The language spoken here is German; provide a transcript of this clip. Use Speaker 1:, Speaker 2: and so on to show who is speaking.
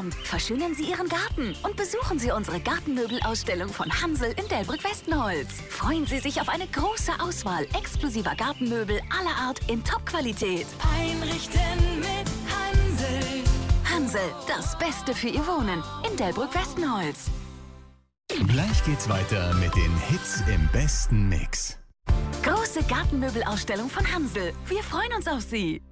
Speaker 1: kommt, verschönern Sie Ihren Garten und besuchen Sie unsere Gartenmöbelausstellung von Hansel in Delbrück-Westenholz. Freuen Sie sich auf eine große Auswahl exklusiver Gartenmöbel aller Art in Top-Qualität.
Speaker 2: Einrichten mit Hansel.
Speaker 1: Hansel, das Beste für Ihr Wohnen in Delbrück-Westenholz.
Speaker 3: Gleich geht's weiter mit den Hits im besten Mix.
Speaker 1: Große Gartenmöbelausstellung von Hansel. Wir freuen uns auf Sie.